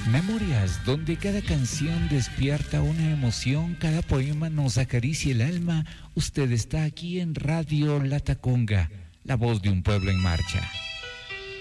Memorias, donde cada canción despierta una emoción, cada poema nos acaricia el alma. Usted está aquí en Radio La Taconga, la voz de un pueblo en marcha.